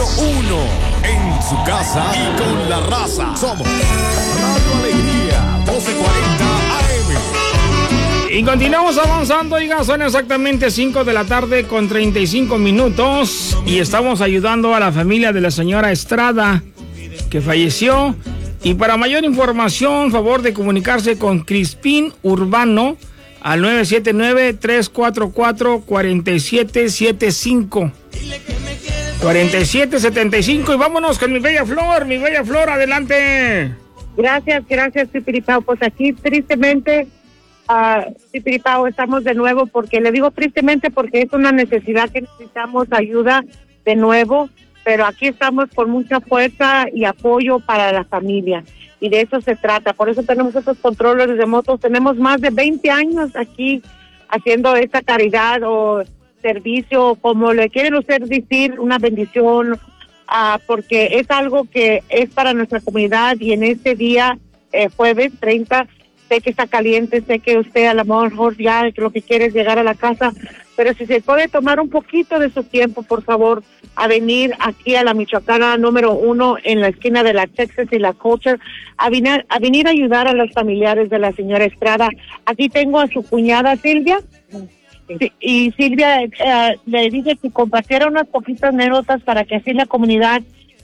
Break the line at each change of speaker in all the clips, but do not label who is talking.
uno en su casa y con la raza. Somos Radio Alegría 1240 AM.
Y continuamos avanzando, oiga, son exactamente 5 de la tarde con 35 minutos y estamos ayudando a la familia de la señora Estrada que falleció. Y para mayor información, favor de comunicarse con Crispín Urbano al 979-344-4775. 4775. Y vámonos con mi bella Flor, adelante.
Gracias, Pipiripao. Pues aquí tristemente, Pipiripao, estamos de nuevo, porque le digo tristemente porque es una necesidad que necesitamos ayuda de nuevo, pero aquí estamos con mucha fuerza y apoyo para la familia, y de eso se trata. Por eso tenemos estos controles remotos. Tenemos más de 20 años aquí haciendo esta caridad o servicio, como le quieren ustedes decir, una bendición, porque es algo que es para nuestra comunidad. Y en este día, jueves 30, sé que está caliente, sé que usted a lo mejor ya lo que quiere es llegar a la casa, pero si se puede tomar un poquito de su tiempo, por favor, a venir aquí a la Michoacana número 1 en la esquina de la Texas y la Culture, a venir a ayudar a los familiares de la señora Estrada. Aquí tengo a su cuñada Silvia. Sí, y Silvia le dije que compartiera unas poquitas anécdotas para que así la comunidad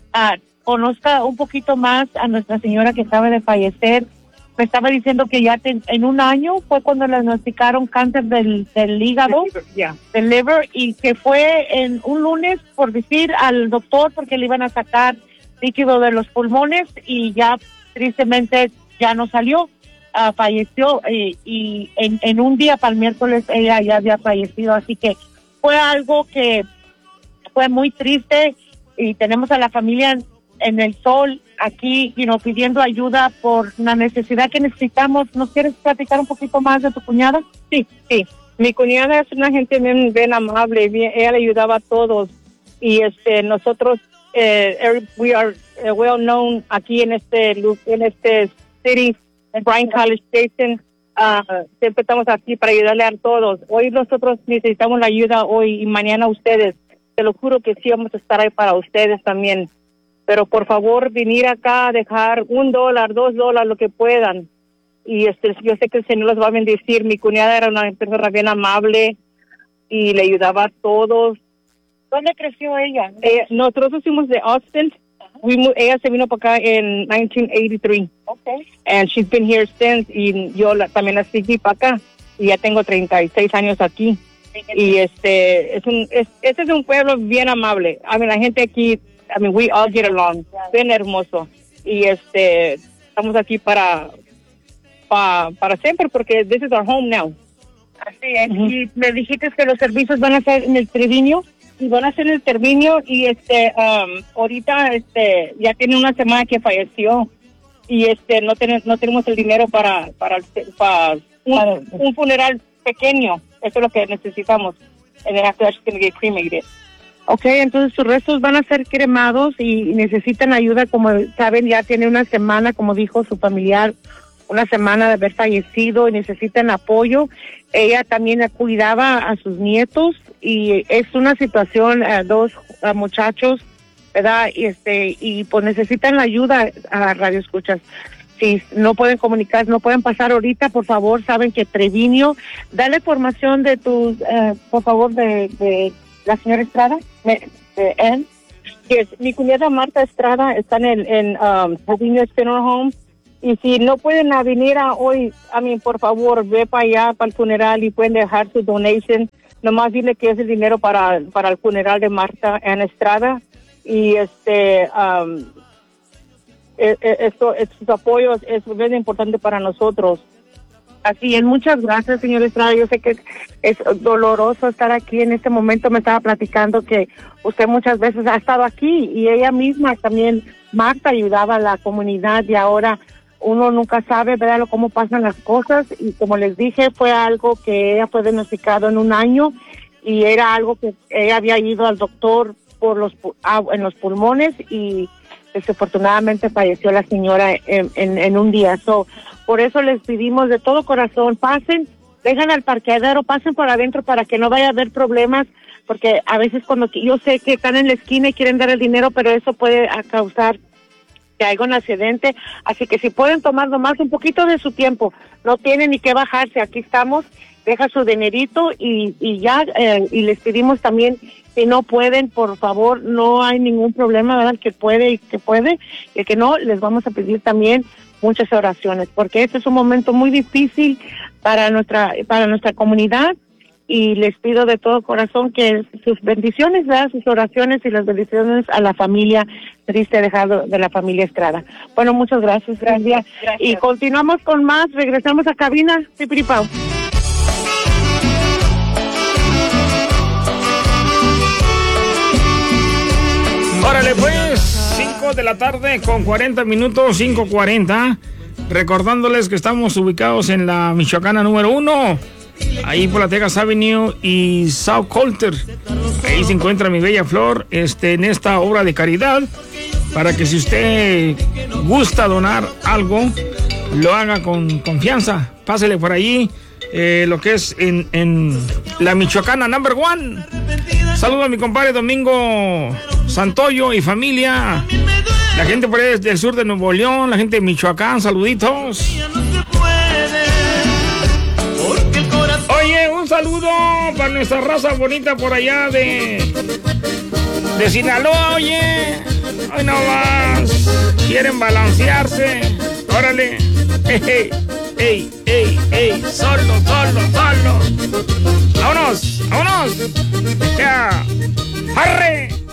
conozca un poquito más a nuestra señora que acaba de fallecer. Me estaba diciendo que ya en un año fue cuando le diagnosticaron cáncer del hígado, del liver, y que fue en un lunes, por decir, al doctor porque le iban a sacar líquido de los pulmones, y ya tristemente ya no salió. Falleció y en un día para el miércoles ella ya había fallecido, así que fue algo que fue muy triste, y tenemos a la familia en el sol aquí, pidiendo ayuda por la necesidad que necesitamos. ¿Nos quieres platicar un poquito más de tu cuñada?
Sí. Mi cuñada es una gente bien amable, ella le ayudaba a todos, y nosotros we are well known aquí en este city, en Bryan College Station. Siempre estamos aquí para ayudarle a todos. Hoy nosotros necesitamos la ayuda hoy y mañana ustedes. Te lo juro que sí vamos a estar ahí para ustedes también. Pero por favor, venir acá a dejar $1, $2, lo que puedan. Y yo sé que el Señor los va a bendecir. Mi cuñada era una persona bien amable y le ayudaba a todos.
¿Dónde creció ella?
Nosotros fuimos de Austin. Ella se vino para acá en 1983.
Okay.
And she's been here since. Y yo también la seguí para acá. Y ya tengo 36 años aquí. Y este es un pueblo bien amable. La gente aquí, we all get along. Bien hermoso. Y estamos aquí para siempre, porque this is our home now.
Así es. Y me dijiste que los servicios van a ser en el Treviño.
Y van a ser en el Treviño, y ahorita ya tiene una semana que falleció, y no tenemos el dinero para un funeral pequeño. Eso es lo que necesitamos. And then after that, she's going to get cremated.
Okay, entonces sus restos van a ser cremados y necesitan ayuda. Como saben, ya tiene una semana, como dijo su familiar, una semana de haber fallecido, y necesitan apoyo. Ella también cuidaba a sus nietos, y es una situación, dos muchachos, ¿verdad? Y pues necesitan la ayuda a Radio Escuchas. Si no pueden comunicar, no pueden pasar ahorita, por favor, saben que Treviño, dale información de tus, por favor, de la señora Estrada,
Yes, mi cuñada Marta Estrada está en Treviño Funeral Home. Y si no pueden venir hoy, por favor, ve para allá, para el funeral, y pueden dejar su donation. Nomás dile que es el dinero para el funeral de Marta Estrada. Y sus apoyos es muy importante para nosotros.
Así es, muchas gracias, señor Estrada. Yo sé que es doloroso estar aquí en este momento. Me estaba platicando que usted muchas veces ha estado aquí, y ella misma también, Marta, ayudaba a la comunidad, y ahora uno nunca sabe, ¿verdad?, cómo pasan las cosas. Y como les dije, fue algo que ella fue diagnosticado en un año, y era algo que ella había ido al doctor en los pulmones, y desafortunadamente falleció la señora en un día. Por eso les pedimos de todo corazón, pasen, dejan al parqueadero, pasen por adentro para que no vaya a haber problemas. porque a veces cuando yo sé que están en la esquina y quieren dar el dinero, pero eso puede causar que haya un accidente, así que si pueden tomar nomás un poquito de su tiempo, no tienen ni que bajarse, aquí estamos, deja su dinerito y ya, y les pedimos también, si no pueden, por favor, no hay ningún problema, ¿verdad? Que puede y que puede, y el que no, les vamos a pedir también muchas oraciones, porque este es un momento muy difícil para nuestra comunidad, y les pido de todo corazón que sus bendiciones, ¿verdad? Sus oraciones y las bendiciones a la familia triste dejado de la familia Estrada. Bueno, muchas gracias. Y continuamos con más, regresamos a cabina, Pipiripao.
Órale pues, 5 de la tarde con 40 minutos, 5:40. Recordándoles que estamos ubicados en la Michoacana número 1, ahí por la Texas Avenue y South Coulter. Ahí se encuentra mi bella flor, en esta obra de caridad, para que si usted gusta donar algo, lo haga con confianza. Pásele por ahí, lo que es en la Michoacana number 1. Saludo a mi compadre Domingo Santoyo y familia. La gente por ahí del sur de Nuevo León, la gente de Michoacán, saluditos. Oye, un saludo para nuestra raza bonita por allá de Sinaloa, oye. Hoy no más. Quieren balancearse. Órale. Ey. Solo. Vámonos. Ya. ¡Arre!